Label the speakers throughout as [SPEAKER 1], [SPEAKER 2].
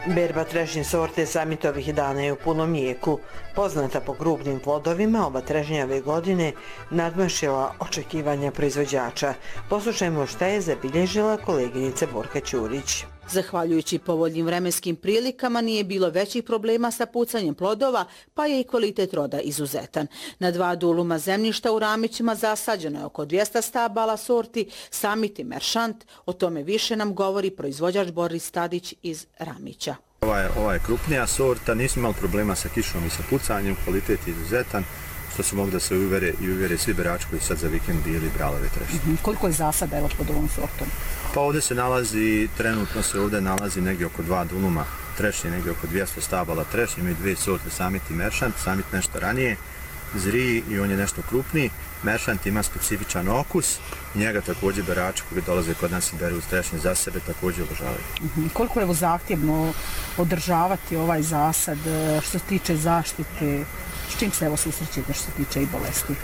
[SPEAKER 1] Berba trešnje sorte samitovih dana je u punom jeku. Poznata po krupnim plodovima, ova trešnja ove godine nadmašila očekivanja proizvođača. Poslušajmo šta je zabilježila koleginica Borka Ćurić.
[SPEAKER 2] Zahvaljujući povoljnim vremenskim prilikama nije bilo većih problema sa pucanjem plodova, pa je i kvalitet roda izuzetan. Na 2 duluma zemljišta u Ramićima zasađeno je oko 200 stabala sorti Samit i Meršant. O tome više nam govori proizvođač Boris Tadić iz Ramića.
[SPEAKER 3] Ova je krupnija sorta, nismo imali problema sa kišom i sa pucanjem, kvalitet je izuzetan, što su mogli da se uvere svi berači koji sad za vikend bili brali ove trešnje.
[SPEAKER 2] Koliko je zasada pod ovom sortom?
[SPEAKER 3] Pa ovdje se nalazi, trenutno se ovdje nalazi negdje oko 2 duluma trešnje, negdje oko 200 stabala trešnje, imaju 2 sorte Samit i Meršant, Samit nešto ranije zriji i on je nešto krupniji. Meršant ima specifičan okus i njega također berači koji dolaze kod nas i beru trešnje za sebe također obožavaju.
[SPEAKER 4] Koliko je zahtjevno održavati ovaj zasad što se tiče zaštite, s čim se susrećete što se tiče i bolesti?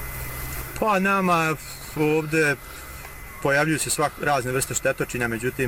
[SPEAKER 3] Pa nama ovdje pojavljuju se razne vrste štetočina, međutim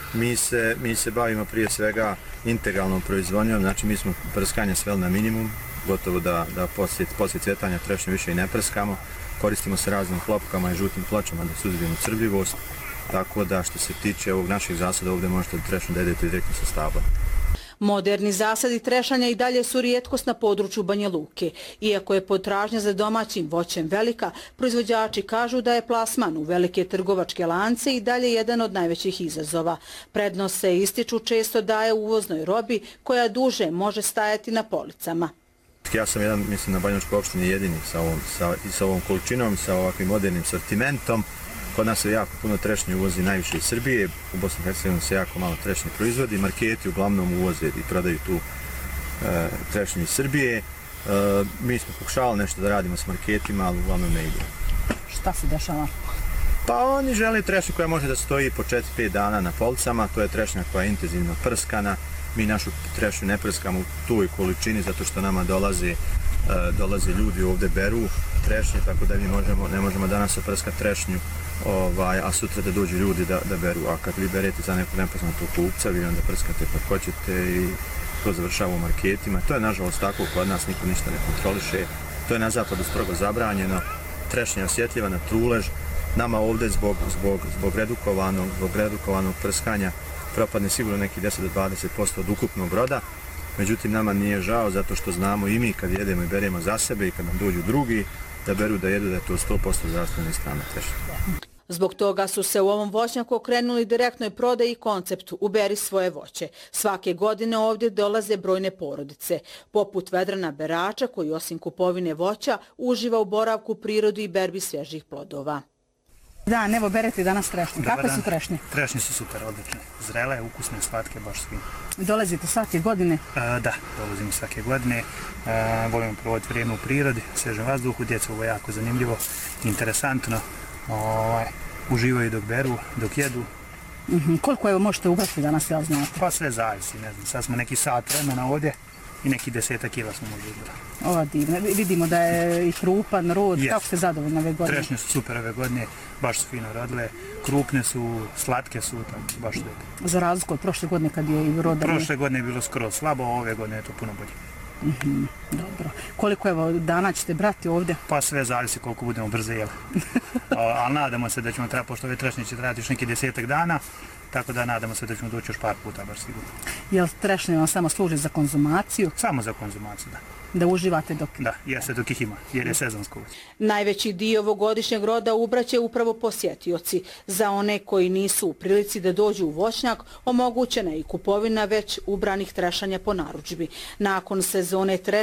[SPEAKER 3] mi se bavimo prije svega integralnom proizvodnjom, znači mi smo prskanje sveli na minimum, gotovo da poslije cvjetanja trešnje više i ne prskamo. Koristimo se raznim klopkama i žutim pločama da suzbijemo crbljivost, tako da što se tiče ovog našeg zasada ovdje možete trešnju da jedete direktno sa stabla.
[SPEAKER 2] Moderni zasadi trešanja i dalje su rijetkost na području Banja Luke. Iako je potražnja za domaćim voćem velika, proizvođači kažu da je plasman u velike trgovačke lance i dalje jedan od najvećih izazova. Prednost se ističu često daje uvoznoj robi koja duže može stajati na policama.
[SPEAKER 3] Ja sam jedan, mislim, na Banjalučkoj opštini jedini sa ovom količinom i sa ovakvim modernim sortimentom. Kod nas se jako puno trešnje uvozi najviše iz Srbije, u Bosni i Hercegovini se jako malo trešnje proizvodi, marketi uglavnom uvoze i prodaju tu trešnje iz Srbije. Mi smo pokušavali nešto da radimo s marketima, ali uglavnom ne ide.
[SPEAKER 4] Šta se dešava?
[SPEAKER 3] Pa oni žele trešnju koja može da stoji po 4-5 dana na policama, to je trešnja koja je intenzivno prskana. Mi našu trešnju ne prskamo u toj količini zato što nama dolaze ljudi ovdje beru trešnje, tako da mi ne možemo danas oprskati trešnju, a sutra da dođu ljudi da beru. A kad vi berete za nekog nepoznatog kupca, vi onda prskate kad hoćete i to završava u marketima. To je nažalost tako, kod nas niko ništa ne kontroliše. To je na zapadu strogo zabranjeno. Trešnja je osjetljiva na trulež. Nama ovdje zbog redukovanog prskanja propadne sigurno neki 10 do 20% od ukupnog roda. Međutim, nama nije žao zato što znamo i mi kad jedemo i beremo za sebe i kad nam dođu drugi da beru da jedu da je to 100% zdravstvena i strana trešnja.
[SPEAKER 2] Zbog toga su se u ovom voćnjaku okrenuli direktnoj prodaji i konceptu Uberi svoje voće. Svake godine ovdje dolaze brojne porodice, poput Vedrana berača koji osim kupovine voća uživa u boravku u prirodi i berbi svježih plodova.
[SPEAKER 4] Da, evo berete danas trešnje. Kakve su trešnje?
[SPEAKER 5] Trešnje su super, odlične. Zrele, ukusne, slatke, baš svi.
[SPEAKER 4] Dolazite svake godine?
[SPEAKER 5] Da, dolazimo svake godine. Volimo provoditi vrijeme u prirodi, svežem vazduhu, djeca ovo je jako zanimljivo, interesantno. Uživaju dok beru, dok jedu.
[SPEAKER 4] Koliko evo možete ubrati danas, ja znate?
[SPEAKER 5] Pa sve zavisi, ne znam, sad smo neki sat vremena ovdje i neki 10 kila smo mogli ubrati.
[SPEAKER 4] Ova divna, vidimo da je i krupan rod, kako ste zadovoljni ove godine?
[SPEAKER 5] Trešnje su super ove godine, baš su fino rodile, krupne su, slatke su, baš lijepo.
[SPEAKER 4] Za razliku od prošle godine kad je i roda...
[SPEAKER 5] Prošle godine je bilo skoro slabo, a ove godine je to puno bolje.
[SPEAKER 4] Dobro. Koliko evo dana ćete brati ovdje?
[SPEAKER 5] Pa sve zavisi koliko budemo brzo jeli. Ali nadamo se da ćemo trebati, pošto ove trešnje će trajati još neki 10 dana, tako da nadamo se da ćemo doći još par puta, baš sigurno.
[SPEAKER 4] Jel trešnje vam samo služi za konzumaciju?
[SPEAKER 5] Samo za konzumaciju, da.
[SPEAKER 4] Da uživate dok...
[SPEAKER 5] Da, jeste dok ih ima, jer je sezonsko.
[SPEAKER 2] Najveći dio ovogodišnjeg roda ubraće upravo posjetioci. Za one koji nisu u prilici da dođu u voćnjak, omogućena je i kupovina već ubranih trešanja po narudžbi. Nakon sezone